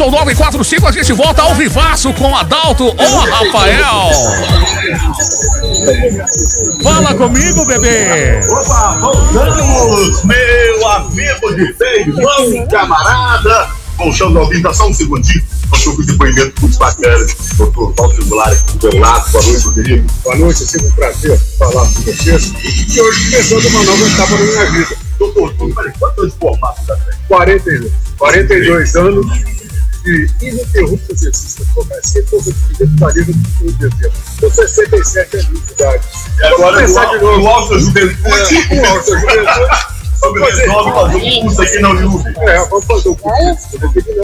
são 9h45, a gente volta ao vivaço com Adalto ou Rafael. Fala comigo, bebê. Opa, voltamos, meu amigo de fé, irmão, camarada. Colchão da ouvida, só um segundinho. Nós temos um depoimento muito bacana. Doutor Walter Goulart aqui do meu lado. Boa noite, Rodrigo. Boa noite, é sempre um prazer falar com vocês. E hoje começando uma nova etapa da minha vida. Doutor, quantos anos de formato da fé? 42 anos de ininterrupto exercício. Comecei todo o dia de fazer no dezembro. Com 67 anos de idade. E agora começar de novo. O Alta Juventude. O Alta Juventude. Resolve fazer um curso aqui na Uniúb. Vamos fazer o curso.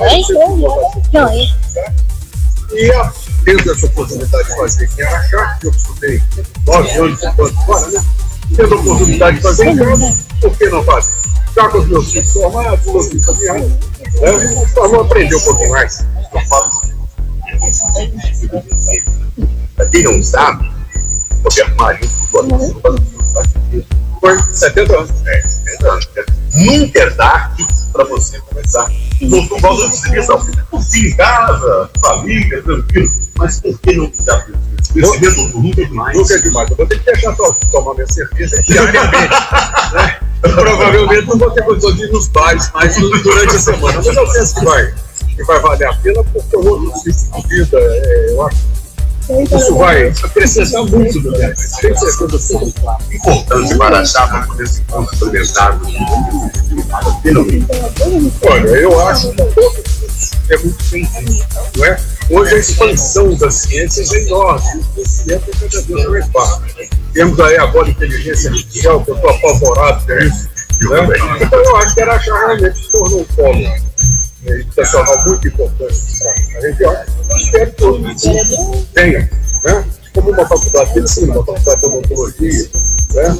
E tendo essa oportunidade de fazer em Araxá, que eu estudei 9 anos enquanto fora, né? Tendo a oportunidade de fazer em casa, por que não fazer? Já com os meus filhos formados, meus filhos caminhando, vamos aprender um pouquinho mais. Pra quem não sabe, o Roberto Marinho Foi 70 anos. 70 anos. Nunca é tarde para você começar. Doutor Walter disse em casa, família, tranquilo. Mas por que não dar crescimento? Nunca é demais. Nunca é demais. Eu vou ter que deixar tomar minha cerveja diariamente. Né? Provavelmente não vou ter condição de ir nos bares mais durante a semana. Mas eu penso que vai valer a pena, porque o outro tipo de vida, eu acho. Isso vai acrescentar muito do meu. Tem certeza assim. Importante para achar para poder se complementar. Olha, eu acho que todo curso é muito bem-vindo, não é? Hoje a expansão das ciências é enorme, o conhecimento é cada vez mais fácil. Temos aí agora a inteligência artificial, que eu estou apavorado com isso. Né? Então eu acho que Araxá realmente se tornou um polo educacional muito importante para a região. Espero que todos tenham, né? Como uma faculdade de medicina, uma faculdade de odontologia, né?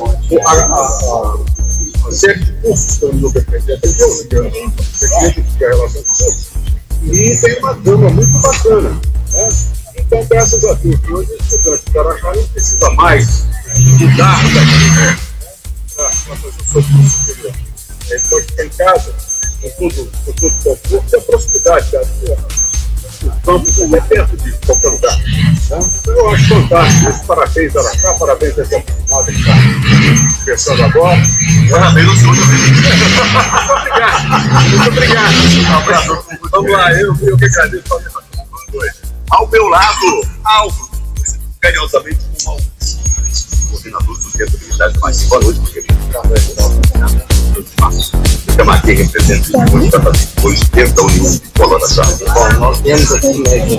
A série de cursos que eu não represento, que é a relação de cursos, e tem uma gama muito bacana, né? Então, graças a Deus, hoje o estudante de Araxá não precisa mais mudar daqui para fazer o seu curso superior. Ele pode ficar em casa, com tudo conforto, e a proximidade o campo é perto de qualquer lugar. Né? Então, eu acho fantástico isso. Parabéns, Araxá, parabéns a essa oportunidade que está começando agora. Parabéns ao senhor também. Muito obrigado. Vamos lá, eu que agradeço. Ao meu lado, Alvo, carinhosamente com o coordenador do Centro de Habilidades mais boa noite, porque ele estamos aqui representando os 80 Uniões de Coloração. Bom, nós temos aqui